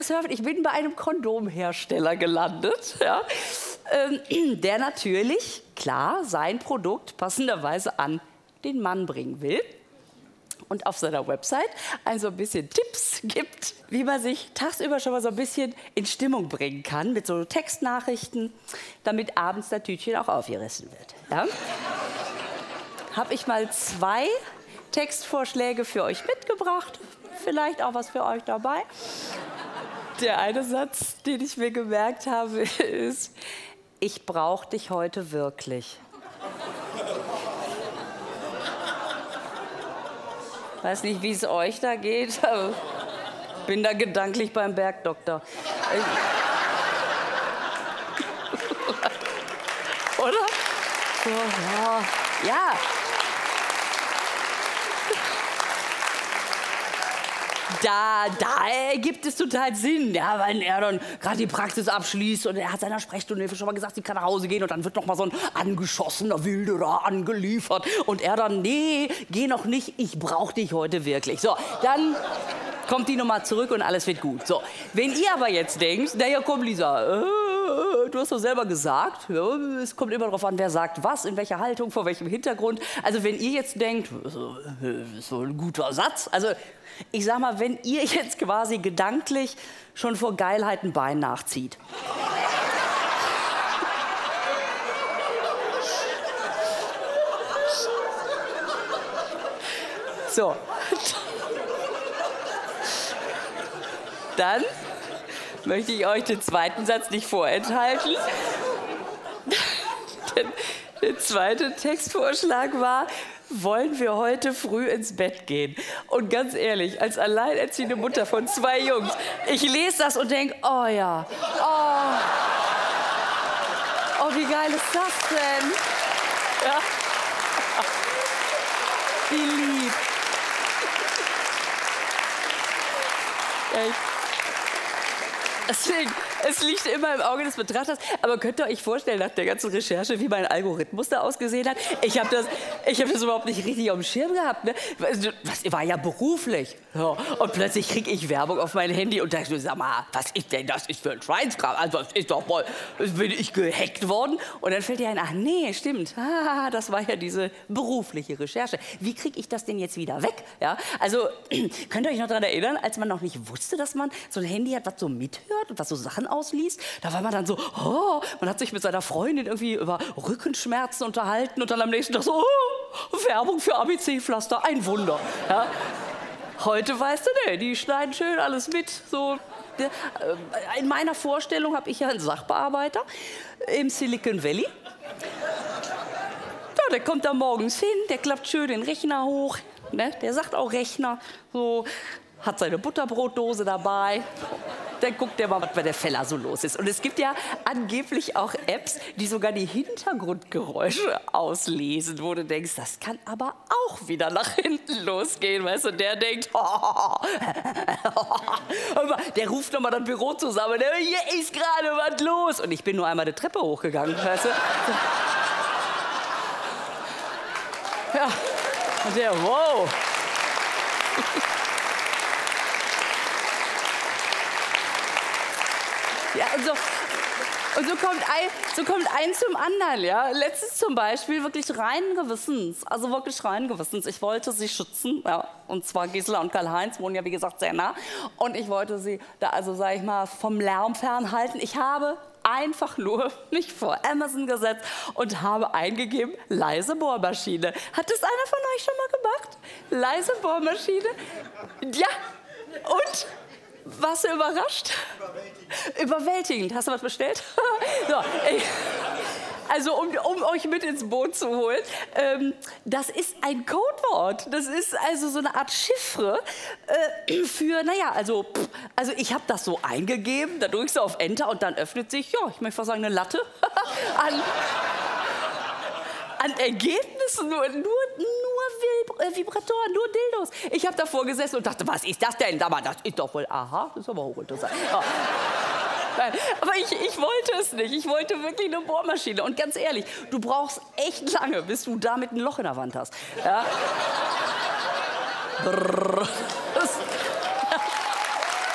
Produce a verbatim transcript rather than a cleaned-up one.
Ich bin bei einem Kondomhersteller gelandet, ja, ähm, der natürlich, klar, sein Produkt passenderweise an den Mann bringen will. Und auf seiner Website also ein bisschen Tipps gibt, wie man sich tagsüber schon mal so ein bisschen in Stimmung bringen kann, mit so Textnachrichten, damit abends das Tütchen auch aufgerissen wird. Ja? Habe ich mal zwei Textvorschläge für euch mitgebracht, vielleicht auch was für euch dabei. Der eine Satz, den ich mir gemerkt habe, ist: Ich brauche dich heute wirklich. Weiß nicht, wie es euch da geht, aber bin da gedanklich beim Bergdoktor. Oder? So, ja. Ja. Da, da ergibt es total Sinn, ja, wenn er dann gerade die Praxis abschließt und er hat seiner Sprechstunde schon mal gesagt, sie kann nach Hause gehen und dann wird noch mal so ein angeschossener Wilderer angeliefert und er dann, nee, geh noch nicht, ich brauche dich heute wirklich. So, dann kommt die Nummer zurück und alles wird gut. So, wenn ihr aber jetzt denkt, naja, komm, Lisa, äh, du hast doch selber gesagt, ja, es kommt immer darauf an, wer sagt was, in welcher Haltung, vor welchem Hintergrund. Also wenn ihr jetzt denkt, so, so ein guter Satz, also ich sag mal, wenn ihr jetzt quasi gedanklich schon vor Geilheit ein Bein nachzieht. So. Dann möchte ich euch den zweiten Satz nicht vorenthalten. Der zweite Textvorschlag war: Wollen wir heute früh ins Bett gehen? Und ganz ehrlich, als alleinerziehende Mutter von zwei Jungs, ich lese das und denke, oh ja, oh, oh, wie geil ist das denn? Ja. Wie lieb. Ja, ich Deswegen, es liegt immer im Auge des Betrachters. Aber könnt ihr euch vorstellen, nach der ganzen Recherche, wie mein Algorithmus da ausgesehen hat? Ich habe das, ich hab das überhaupt nicht richtig auf dem Schirm gehabt. Ne? Das war ja beruflich. Ja. Und plötzlich kriege ich Werbung auf mein Handy und dachte, sag mal, was ist denn das ist für ein Schweinskram? Also, das ist doch wohl, bin ich gehackt worden? Und dann fällt dir ein, ach nee, stimmt. Ah, das war ja diese berufliche Recherche. Wie kriege ich das denn jetzt wieder weg? Ja? Also, könnt ihr euch noch daran erinnern, als man noch nicht wusste, dass man so ein Handy hat, was so mithört und was so Sachen ausliest? Da war man dann so, oh, man hat sich mit seiner Freundin irgendwie über Rückenschmerzen unterhalten und dann am nächsten Tag so, oh, Werbung für A B C-Pflaster, ein Wunder. Ja? Heute weißt du, nee, die schneiden schön alles mit. So, in meiner Vorstellung habe ich ja einen Sachbearbeiter im Silicon Valley. Ja, der kommt da morgens hin, der klappt schön den Rechner hoch, ne? Der sagt auch Rechner, so, hat seine Butterbrotdose dabei. Dann guckt der mal, was bei der Feller so los ist. Und es gibt ja angeblich auch Apps, die sogar die Hintergrundgeräusche auslesen, wo du denkst, das kann aber auch wieder nach hinten losgehen, weißt du? Der denkt, oh, der ruft nochmal das Büro zusammen, hier ist gerade was los. Und ich bin nur einmal die Treppe hochgegangen, weißt du? Ja, und der, wow. Ja, und so, und so kommt ein, so kommt ein zum anderen, ja. Letztens zum Beispiel wirklich reinen Gewissens, also wirklich reinen Gewissens. Ich wollte sie schützen, ja. Und zwar Gisela und Karl-Heinz wohnen ja, wie gesagt, sehr nah. Und ich wollte sie da, also sag ich mal, vom Lärm fernhalten. Ich habe einfach nur mich vor Amazon gesetzt und habe eingegeben, leise Bohrmaschine. Hat das einer von euch schon mal gemacht? Leise Bohrmaschine? Ja. Und? Warst du überrascht? Überwältigend. Überwältigend. Hast du was bestellt? So, ich, also, um, um euch mit ins Boot zu holen, ähm, das ist ein Codewort. Das ist also so eine Art Chiffre äh, für, naja, also, pff, also ich habe das so eingegeben, da drückst du auf Enter und dann öffnet sich, ja, ich möchte fast sagen, eine Latte an, an Ergebnissen, nur, nur, nur Vibratoren, nur Dildos. Ich habe davor gesessen und dachte, was ist das denn? Sag mal, das ist doch wohl, aha, das ist aber hochinteressant. Ja. Nein, aber ich, ich wollte es nicht. Ich wollte wirklich eine Bohrmaschine. Und ganz ehrlich, du brauchst echt lange, bis du damit ein Loch in der Wand hast. Ja? Brrr.